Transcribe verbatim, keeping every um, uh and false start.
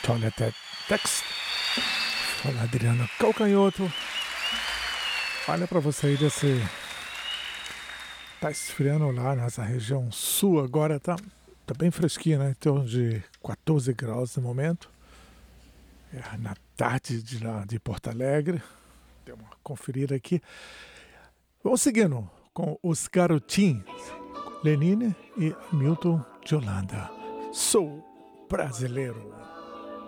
Fala até Tex. Fala Adriano Calcanhoto. Olha para você aí desse. Tá esfriando lá nessa região sul agora, tá, tá bem fresquinho, né? Em torno de quatorze graus no momento. É na tarde de lá de Porto Alegre. Deu uma conferida aqui. Vamos seguindo com os garotinhos Lenine e Milton de Holanda. Sou brasileiro.